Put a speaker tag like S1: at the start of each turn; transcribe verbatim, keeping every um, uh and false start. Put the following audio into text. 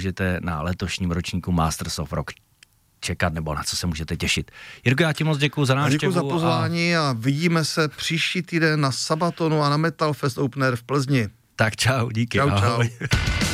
S1: můžete na letošním ročníku Masters of Rock čekat, nebo na co se můžete těšit. Jirko, já ti moc děkuju za návštěvu.
S2: Děkuju za pozvání a... a vidíme se příští týden na Sabatonu a na Metal Fest Open Air v Plzni.
S1: Tak čau, díky.
S2: Čau,
S1: ahoj.
S2: čau.